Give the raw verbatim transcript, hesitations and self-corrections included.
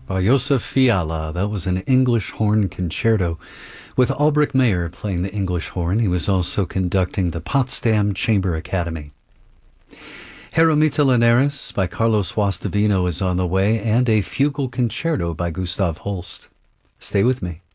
By Josef Fiala. That was an English horn concerto with Albrecht Meyer playing the English horn. He was also conducting the Potsdam Chamber Academy. Eremita Linares by Carlos Guastavino is on the way, and a fugal concerto by Gustav Holst. Stay with me.